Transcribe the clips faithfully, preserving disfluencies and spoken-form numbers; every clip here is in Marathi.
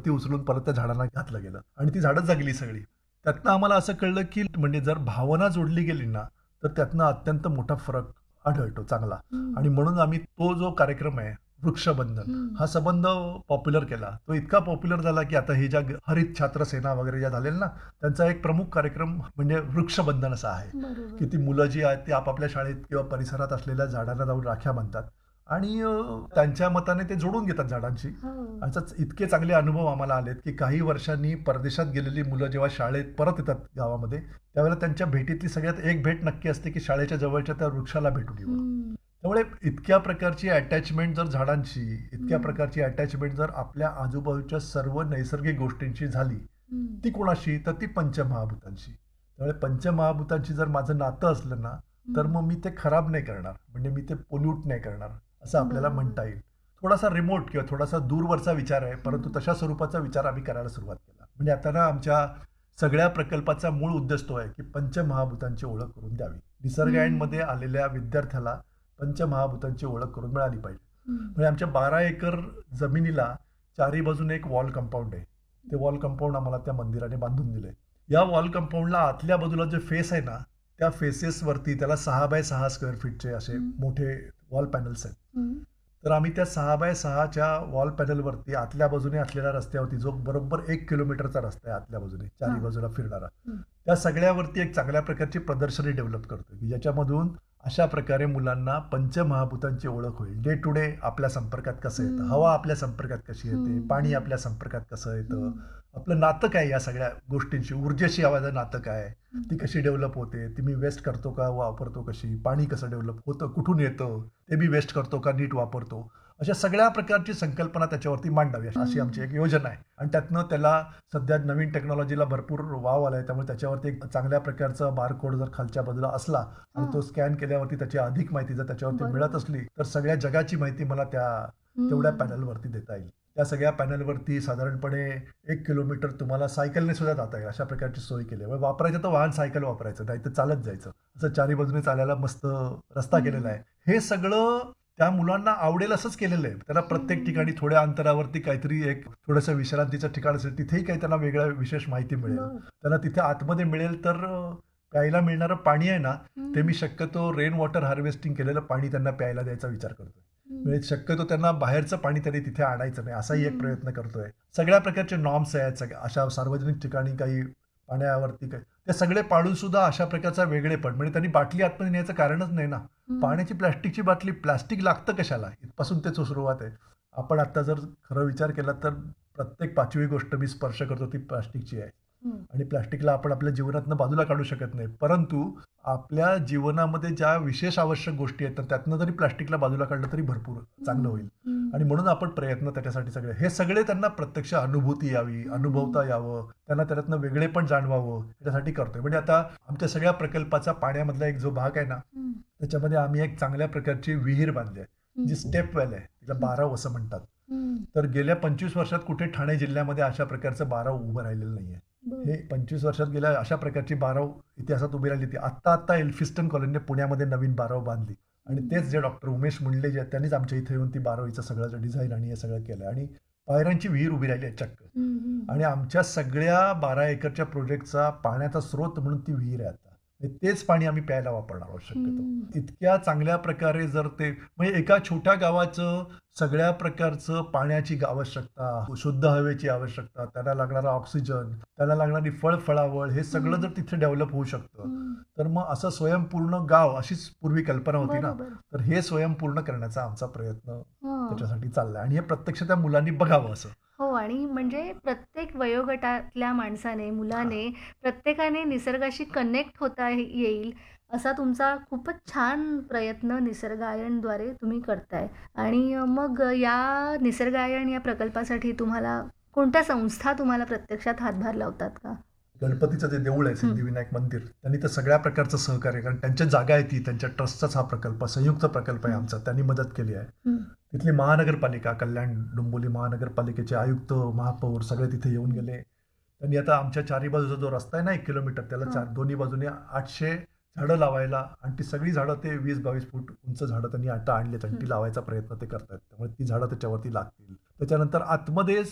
पत्ती उचलून परत त्या झाडांना घातलं गेलं आणि ती झाडं जगली सगळी. त्यातनं आम्हाला असं कळलं की म्हणजे जर भावना जोडली गेली ना तर त्यातनं अत्यंत मोठा फरक आढळतो चांगला. हं. आणि म्हणून आम्ही तो जो कार्यक्रम आहे वृक्षबंधन हं. हा संबंध पॉप्युलर केला. तो इतका पॉप्युलर झाला की आता ही ज्या हरित छात्र सेना वगैरे ज्या झालेल्या ना त्यांचा एक प्रमुख कार्यक्रम म्हणजे वृक्षबंधन असा आहे की बरोबर. ती मुलं जी आहेत ती आपापल्या शाळेत किंवा परिसरात असलेल्या झाडांना जाऊन राख्या बांधतात आणि अ, त्यांच्या मताने ते जोडून घेतात झाडांशी. हो. असाच इतके चांगले अनुभव आम्हाला आलेत की काही वर्षांनी परदेशात गेलेली मुलं जेव्हा शाळेत परत येतात गावामध्ये त्यावेळेला त्यांच्या भेटीतली सगळ्यात एक भेट नक्की असते की शाळेच्या जवळच्या त्या वृक्षाला भेटून येऊ. हं. त्यामुळे इतक्या प्रकारची अटॅचमेंट जर झाडांशी इतक्या हं. प्रकारची अटॅचमेंट जर आपल्या आजूबाजूच्या सर्व नैसर्गिक गोष्टींची झाली हं. ती कोणाशी तर ती पंचमहाभूतांशी. त्यामुळे पंचमहाभूतांची जर माझं नातं असलं ना तर मग मी ते खराब नाही करणार म्हणजे मी ते पोल्यूट नाही करणार असं आपल्याला बरोबर. म्हणता येईल. थोडासा रिमोट किंवा थोडासा दूरवरचा विचार आहे परंतु हं. तशा स्वरूपाचा विचार आम्ही करायला सुरुवात केला. म्हणजे आता ना आमच्या सगळ्या प्रकल्पाचा मूळ उद्देश तो आहे की पंचमहाभूतांची ओळख करून द्यावी. निसर्गायनमध्ये आलेल्या विद्यार्थ्याला पंचमहाभूतांची ओळख करून मिळाली पाहिजे. हं. म्हणजे आमच्या बारा एकर जमिनीला चारी बाजूने एक वॉल कंपाऊंड आहे. ते वॉल कंपाऊंड आम्हाला त्या मंदिराने बांधून दिले. या वॉल कंपाऊंडला आतल्या बाजूला जे फेस आहे ना त्या फेसेसवरती त्याला सहा बाय सहा स्क्वेअर फीटचे असे हं. मोठे वॉल पॅनल्स आहेत. हं. तर आम्ही त्या सहा बाय सहाच्या वॉल पॅनलवरती आतल्या बाजूने असलेल्या रस्त्यावरती जो बरोबर एक किलोमीटरचा रस्ता आहे आतल्या बाजूने चारी हां. बाजूला फिरणारा हं. त्या सगळ्यावरती एक चांगल्या प्रकारची प्रदर्शनी डेव्हलप करतो की ज्याच्यामधून अशा प्रकारे मुलांना पंचमहाभूतांची ओळख होईल. डे टू डे आपल्या संपर्कात कसं येतं, हं. हवा आपल्या संपर्कात कशी येते, हं. पाणी आपल्या संपर्कात कसं येतं, हं. आपलं नातं काय या सगळ्या गोष्टींशी, ऊर्जेशी आवाजं नातं काय, हं. ती कशी डेव्हलप होते, ती मी वेस्ट करतो का वापरतो कशी, पाणी कसं डेव्हलप होतं, कुठून येतं, ते मी वेस्ट करतो का नीट वापरतो, अशा सगळ्या प्रकारची संकल्पना त्याच्यावरती मांडावी अशी आमची एक योजना आहे. आणि त्यातनं त्याला सध्या नवीन टेक्नॉलॉजीला भरपूर वाव आलाय त्यामुळे त्याच्यावरती एक चांगल्या प्रकारचा बारकोड जर खालच्या बाजूला असला आणि तो स्कॅन केल्यावरती त्याची अधिक माहिती जर त्याच्यावरती बरोबर. मिळत असली तर सगळ्या जगाची माहिती मला त्या तेवढ्या हं. पॅनलवरती देता येईल. त्या सगळ्या पॅनलवरती साधारणपणे एक किलोमीटर तुम्हाला सायकलने सुद्धा जाता येईल अशा प्रकारची सोय केली आहे. वापरायचं तर वाहन सायकल वापरायचं नाही तर चालत जायचं असं चारी बाजूने चालायला मस्त रस्ता केलेला आहे. हे सगळं त्या मुलांना आवडेल असंच केलेलं आहे. त्याला प्रत्येक ठिकाणी थोड्या अंतरावरती काहीतरी एक थोडंसं विश्रांतीचं ठिकाण असेल तिथेही काही त्यांना वेगळ्या विशेष माहिती मिळेल. बरं. त्यांना तिथे आतमध्ये मिळेल तर अ, प्यायला मिळणारं पाणी आहे ना ते हं. मी शक्यतो रेन वॉटर हार्वेस्टिंग केलेलं पाणी त्यांना प्यायला द्यायचा विचार करतोय. हं. म्हणजे शक्यतो त्यांना बाहेरचं पाणी तरी तिथे आणायचं नाही असाही एक हं. प्रयत्न करतोय. सगळ्या प्रकारचे नॉर्म्स आहेत सगळ्या अशा सार्वजनिक ठिकाणी काही पाण्यावरती काही ते सगळे पाळून सुद्धा अशा प्रकारचा वेगळेपण म्हणजे त्यांनी बाटली आतमध्ये न्यायचं कारणच नाही ना. हं. पाण्याची प्लॅस्टिकची बाटली प्लॅस्टिक लागतं कशाला इथपासून त्याच सुरुवात आहे. आपण आता जर खरं विचार केला तर प्रत्येक पाचवी गोष्ट मी स्पर्श करतो ती प्लास्टिकची आहे. हं. आणि प्लास्टिकला आपण आपल्या जीवनातनं बाजूला काढू शकत नाही. परंतु आपल्या जीवनामध्ये ज्या विशेष आवश्यक गोष्टी आहेत तर त्यातनं जरी प्लास्टिकला बाजूला काढलं तरी भरपूर चांगलं होईल. हं. आणि म्हणून आपण प्रयत्न त्याच्यासाठी सगळे हे सगळे त्यांना प्रत्यक्ष अनुभूती यावी, अनुभवता यावं, त्यांना त्यातनं वेगळे पण जाणवावं याच्यासाठी करतोय. म्हणजे आता आमच्या सगळ्या प्रकल्पाचा पाण्यामधला एक जो भाग आहे ना हं. त्याच्यामध्ये आम्ही एक चांगल्या प्रकारची विहीर बांधली आहे. हं. जी स्टेप वेल आहे. तिला बाराव असं म्हणतात. हं. तर गेल्या पंचवीस वर्षात कुठे ठाणे जिल्ह्यामध्ये अशा प्रकारचं बाराव उभं राहिलेलं नाहीये. बरं. हे पंचवीस वर्षात गेल्या अशा प्रकारची बाराव इतिहासात उभी राहिली होती. आत्ता आत्ता एल्फिस्टन कॉलनीने पुण्यामध्ये नवीन बाराव बांधली आणि तेच जे डॉक्टर उमेश मुंडले जे आहेत त्यांनीच आमच्या इथे येऊन ती बारावीचं सगळं डिझाईन आणि हे सगळं केलं आणि पायऱ्यांची विहीर उभी राहिली आहे चक्क. हं. हं. आणि आमच्या सगळ्या बारा एकरच्या प्रोजेक्टचा पाण्याचा स्रोत म्हणून ती विहीर आहे आता. म्हणजे तेच पाणी आम्ही प्यायला वापरणार आहोत शक्यतो. हं. इतक्या चांगल्या प्रकारे जर ते म्हणजे एका छोट्या गावाचं सगळ्या प्रकारचं पाण्याची आवश्यकता, शुद्ध हवेची आवश्यकता, त्याला लागणारा ऑक्सिजन, त्याला लागणारी फळफळावळ हे सगळं जर तिथे डेव्हलप होऊ शकतं हं. तर मग असं स्वयंपूर्ण गाव अशीच पूर्वी कल्पना होती ना. बरोबर. तर हे स्वयंपूर्ण करण्याचा आमचा प्रयत्न हां. त्याच्यासाठी चाललाय आणि हे प्रत्यक्ष त्या मुलांनी बघावं असं. हो आणि म्हणजे प्रत्येक वयोगटातल्या माणसाने, मुलाने, प्रत्येकाने निसर्गाशी कनेक्ट होता येईल असा तुमचा खूपच छान प्रयत्न निसर्गायनद्वारे तुम्ही करताय. आणि मग या निसर्गायन या प्रकल्पासाठी तुम्हाला कोणत्या संस्था तुम्हाला प्रत्यक्षात हातभार लावतात का? गणपतीचं जे देऊळ आहे सिद्धिविनायक मंदिर त्यांनी तर सगळ्या प्रकारचं सहकार्य कारण त्यांच्या जागा आहे ती त्यांच्या ट्रस्टचाच हा प्रकल्प संयुक्त प्रकल्प आहे आमचा त्यांनी मदत केली आहे. हं. तिथली महानगरपालिका कल्याण डोंबिवली महानगरपालिकेचे आयुक्त महापौर सगळे तिथे येऊन गेले. त्यांनी आता आमच्या चारी बाजूचा जो रस्ता आहे ना एक किलोमीटर त्याला चार दोन्ही बाजूने आठशे झाडं लावायला आणि ती सगळी झाडं ते वीस बावीस फूट उंच झाडं त्यांनी आता आणलीत आणि ती लावायचा प्रयत्न ते करतात त्यामुळे ती झाडं त्याच्यावरती लागतील. त्याच्यानंतर आतमध्येच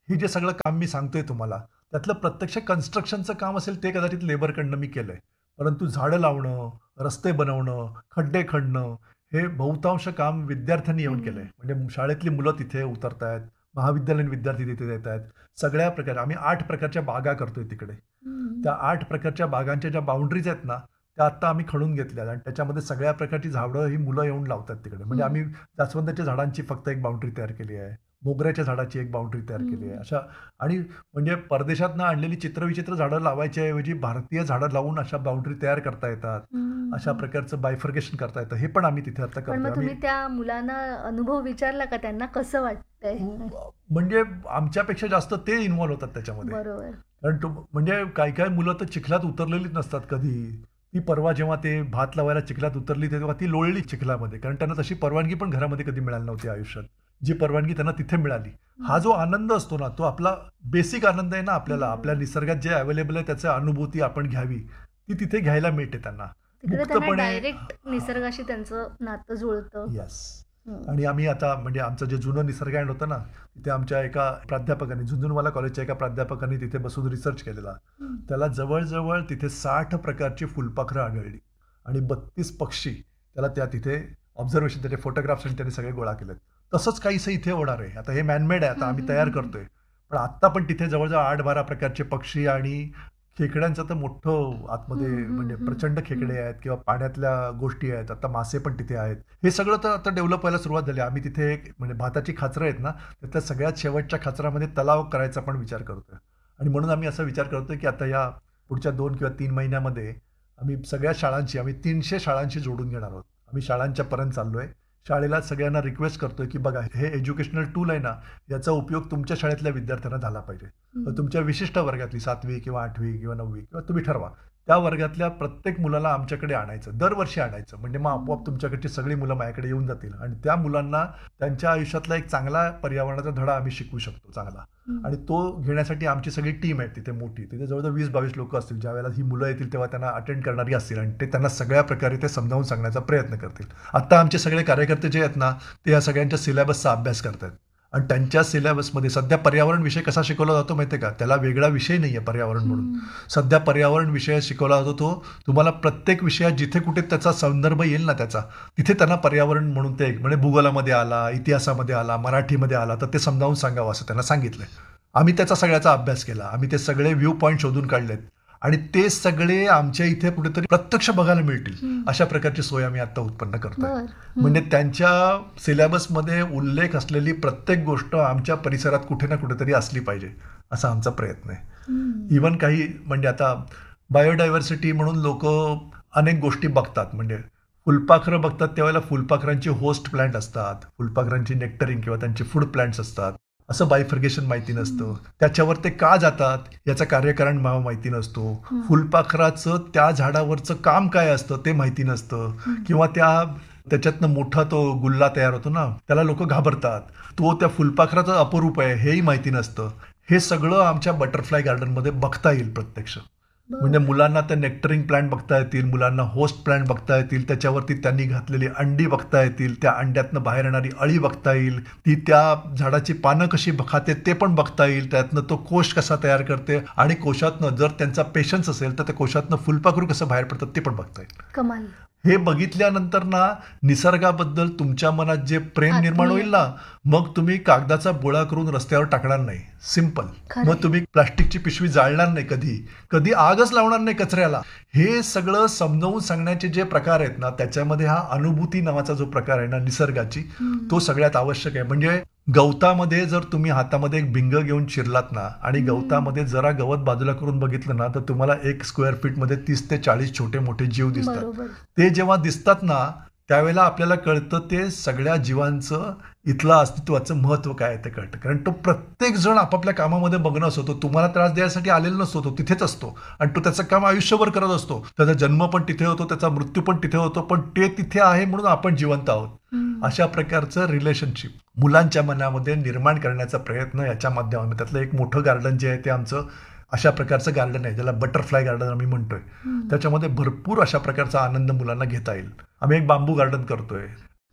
हे जे सगळं काम मी सांगतोय तुम्हाला, त्यातलं प्रत्यक्ष कन्स्ट्रक्शनचं काम असेल ते कदाचित लेबरकडनं मी केलंय. परंतु झाडं लावणं, रस्ते बनवणं, खड्डे खणणं हे बहुतांश काम विद्यार्थ्यांनी येऊन केलंय. म्हणजे शाळेतली मुलं तिथे उतरतायत, महाविद्यालयीन विद्यार्थी तिथे येत आहेत. सगळ्या प्रकारे आम्ही आठ प्रकारच्या बागा करतोय तिकडे. हम्म. त्या आठ प्रकारच्या बागांच्या ज्या बाउंड्रीज आहेत ना, त्या आता आम्ही खणून घेतल्या आणि त्याच्यामध्ये सगळ्या प्रकारची झाडं ही मुलं येऊन लावतात तिकडे. म्हणजे आम्ही जास्वंदाच्या झाडांची फक्त एक बाउंड्री तयार केली आहे, मोगऱ्याच्या झाडाची एक बाउंड्री तयार केली आहे. अशा आणि म्हणजे परदेशातनं आणलेली चित्रविचित्र झाडं लावायच्या ऐवजी भारतीय झाडं लावून अशा बाउंड्री तयार करता येतात. हम्म. अशा प्रकारचं बायफर्गेशन करता येतं. हे पण आम्ही तिथे आता पण करतो. मग तुम्ही आम्ही त्या मुलांना अनुभव विचारला का त्यांना कसं वाटतंय? म्हणजे आमच्यापेक्षा जास्त ते इन्व्हॉल्व्ह होतात त्याच्यामध्ये. बरोबर. कारण तो म्हणजे काही काही मुलं तर चिखलात उतरलेलीच नसतात कधी. ती परवा जेव्हा ते भात लावायला चिखलात उतरली तेव्हा ती लोळली चिखलामध्ये, कारण त्यांना तशी परवानगी पण घरामध्ये कधी मिळाली नव्हती आयुष्यात. जी परवानगी त्यांना तिथे मिळाली. हा जो आनंद असतो ना, तो आपला बेसिक आनंद आहे ना. आपल्याला आपल्या निसर्गात जे अवेलेबल आहे त्याची अनुभूती आपण घ्यावी, ती तिथे घ्यायला मिळते त्यांना तिकडे त्यांना मुक्तपणे. डायरेक्ट निसर्गाशी त्यांचं नातं जुळतं. येस. हम्म. आणि आम्ही आता म्हणजे आमचं जे जुनं निसर्गायन होतं ना, तिथे आमच्या एका प्राध्यापकांनी, झुंझुनवाला कॉलेजच्या एका प्राध्यापकांनी तिथे बसून रिसर्च केलेला. हम्म. त्याला जवळजवळ तिथे साठ प्रकारची फुलपाखरं आढळली आणि बत्तीस पक्षी त्याला त्या तिथे ऑब्झर्वेशन, त्याचे फोटोग्राफ्स आणि त्याने सगळे गोळा केलेत. तसंच काहीसं इथे होणार आहे. आता हे मॅनमेड आहे, आता आम्ही तयार करतोय, पण आता पण तिथे जवळजवळ आठ बारा प्रकारचे पक्षी आणि खेकड्यांचं तर मोठं आतमध्ये हम्म, हम्म, म्हणजे हम्म. प्रचंड खेकडे आहेत किंवा पाण्यातल्या गोष्टी आहेत. आता मासे पण तिथे आहेत. हे सगळं तर आता डेव्हलप व्हायला सुरुवात झाली. आम्ही तिथे एक म्हणजे भाताची खाचरं आहेत ना, त्यातल्या सगळ्यात शेवटच्या खाचरामध्ये तलाव करायचा पण विचार करतोय. आणि म्हणून आम्ही असा विचार करतोय की आता या पुढच्या दोन किंवा तीन महिन्यामध्ये आम्ही सगळ्या शाळांची, आम्ही तीनशे शाळांशी जोडून घेणार आहोत. आम्ही शाळांच्या पर्यंत चाललोय. शाळेला सगळ्यांना रिक्वेस्ट करतोय की बघा, हे एज्युकेशनल टूल आहे ना, याचा उपयोग तुमच्या शाळेतल्या विद्यार्थ्यांना झाला पाहिजे. तर तुमच्या विशिष्ट वर्गातली सातवी किंवा आठवी किंवा नववी किंवा तुम्ही ठरवा, त्या वर्गातल्या प्रत्येक मुलाला आमच्याकडे आणायचं, दरवर्षी आणायचं. म्हणजे मग आपोआप तुमच्याकडची सगळी मुलं माझ्याकडे येऊन जातील आणि त्या मुलांना त्यांच्या आयुष्यातला एक चांगला पर्यावरणाचा धडा आम्ही शिकवू शकतो चांगला. आणि तो घेण्यासाठी आमची सगळी टीम आहे तिथे मोठी. तिथे जवळजवळ वीस बावीस लोक असतील. ज्या वेळेला ही मुलं येतील तेव्हा त्यांना अटेंड करणारी असतील आणि ते त्यांना सगळ्या प्रकारे ते समजावून सांगण्याचा प्रयत्न करतील. आता आमचे सगळे कार्यकर्ते जे आहेत ना, ते या सगळ्यांच्या सिलेबसचा अभ्यास करतात आणि त्यांच्या सिलेबसमध्ये सध्या पर्यावरण विषय कसा शिकवला जातो माहिती आहे का? त्याला वेगळा विषय नाही आहे पर्यावरण म्हणून. सध्या पर्यावरण विषय शिकवला जातो तो तुम्हाला प्रत्येक विषयात जिथे कुठे त्याचा संदर्भ येईल ना त्याचा, तिथे त्यांना पर्यावरण म्हणून ते म्हणजे भूगोलामध्ये आला, इतिहासामध्ये आला, मराठीमध्ये आला तर ते समजावून सांगावं असं त्यांना सांगितलंय. आम्ही त्याचा सगळ्याचा अभ्यास केला. आम्ही ते सगळे व्ह्यू पॉईंट शोधून काढलेत आणि ते सगळे आमच्या इथे कुठेतरी प्रत्यक्ष बघायला मिळतील अशा प्रकारची सोय आम्ही आता उत्पन्न करतोय. बर. म्हणजे त्यांच्या सिलेबसमध्ये उल्लेख असलेली प्रत्येक गोष्ट आमच्या परिसरात कुठे ना कुठेतरी असली पाहिजे असा आमचा प्रयत्न आहे. हम्म. इव्हन काही म्हणजे आता बायोडायव्हर्सिटी म्हणून लोक अनेक गोष्टी बघतात. म्हणजे फुलपाखरं बघतात त्यावेळेला फुलपाखरांची होस्ट प्लांट असतात, फुलपाखरांची नेक्टरिंग किंवा त्यांचे फूड प्लांट्स असतात. असं बायफर्गेशन माहिती नसतं. त्याच्यावर ते का जातात याचं कार्यकारण माहिती नसतो. फुलपाखराचं त्या झाडावरचं काम काय असतं ते माहिती नसतं. किंवा त्या त्याच्यातनं मोठा तो गुल्ला तयार होतो ना, त्याला लोक घाबरतात. तो त्या फुलपाखराचं अपरूप आहे हेही माहिती नसतं. हे सगळं आमच्या बटरफ्लाय गार्डनमध्ये बघता येईल प्रत्यक्ष. म्हणजे मुलांना त्या नेक्टरिंग प्लांट बघता येतील, मुलांना होस्ट प्लांट बघता येतील, त्याच्यावरती त्यांनी घातलेली अंडी बघता येतील, त्या अंड्यातनं बाहेर येणारी अळी बघता येईल, ती त्या झाडाची पानं कशी खाते ते पण बघता येईल, त्यातनं तो कोश कसा तयार करते आणि कोशातनं जर त्यांचा पेशन्स असेल तर त्या कोशातनं फुलपाखरू कसं बाहेर पडतात ते पण बघता येईल. कमाल. हे बघितल्यानंतर ना निसर्गाबद्दल तुमच्या मनात जे प्रेम निर्माण होईल ना, मग तुम्ही कागदाचा बोळा करून रस्त्यावर टाकणार नाही. सिंपल. मग तुम्ही प्लास्टिकची पिशवी जाळणार नाही, कधी कधी आगच लावणार नाही कचऱ्याला. हे सगळं समजावून सांगण्याचे जे प्रकार आहेत ना, त्याच्यामध्ये हा अनुभूती नावाचा जो प्रकार आहे ना निसर्गाची, तो सगळ्यात आवश्यक आहे. म्हणजे गवतामध्ये जर तुम्ही हातामध्ये एक भिंग घेऊन शिरलात ना आणि गवतामध्ये जरा गवत बाजूला करून बघितलं ना, तर तुम्हाला एक स्क्वेअर फीट मध्ये तीस ते चाळीस छोटे मोठे जीव दिसतात. ते जेव्हा दिसतात ना त्यावेळेला आपल्याला कळतं ते सगळ्या जीवांचं इथलं अस्तित्वाचं महत्व काय आहे ते कळतं. कारण तो प्रत्येक जण आपापल्या कामामध्ये बघणं असतो. तो तुम्हाला त्रास द्यायसाठी आलेला नसतो, तो तिथेच असतो आणि तो त्याचं काम आयुष्यभर करत असतो. त्याचा जन्म पण तिथे होतो, त्याचा मृत्यू पण तिथे होतो, पण ते तिथे आहे म्हणून आपण जिवंत आहोत. अशा प्रकारचं रिलेशनशिप मुलांच्या मनामध्ये निर्माण करण्याचा प्रयत्न याच्या माध्यमातून. त्यातलं एक मोठं गार्डन जे आहे ते आमचं अशा प्रकारचं गार्डन आहे, ज्याला बटरफ्लाय गार्डन आम्ही म्हणतोय. त्याच्यामध्ये भरपूर अशा प्रकारचा आनंद मुलांना घेता येईल. आम्ही एक बांबू गार्डन करतोय.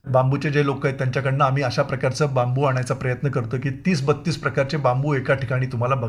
बांबूचे जे लोक आहेत त्यांच्याकडनं आम्ही अशा प्रकारचं बांबू आणायचा प्रयत्न करतो की तीस बत्तीस प्रकारचे बांबू एका ठिकाणी तुम्हाला